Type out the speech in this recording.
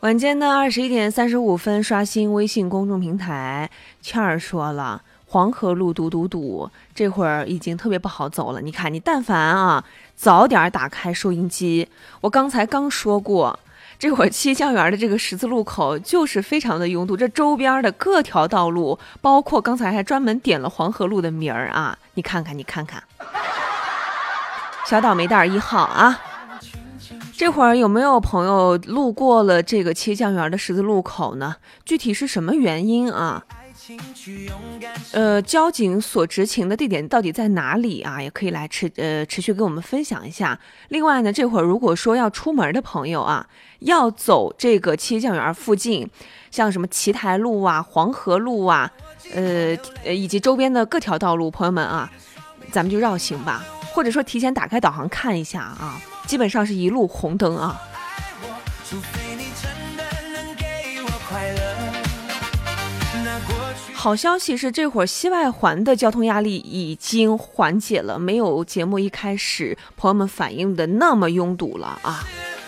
晚间的21点35分，刷新微信公众平台，倩儿说了，黄河路堵，这会儿已经特别不好走了。你看，你但凡啊早点打开收音机，我刚才说过，这会儿七江园的这个十字路口就是非常的拥堵，这周边的各条道路，包括刚才还专门点了黄河路的名儿啊，你看看，小倒霉蛋1号啊。这会儿有没有朋友路过了这个七江园的十字路口呢？具体是什么原因啊？交警所执勤的地点到底在哪里啊？也可以来持续跟我们分享一下。另外呢，这会儿如果说要出门的朋友啊，要走这个七江园附近，像什么奇台路啊、黄河路啊，以及周边的各条道路，朋友们啊，咱们就绕行吧，或者说提前打开导航看一下啊。基本上是一路红灯啊。好消息是，这会儿西外环的交通压力已经缓解了，没有节目一开始朋友们反映的那么拥堵了啊。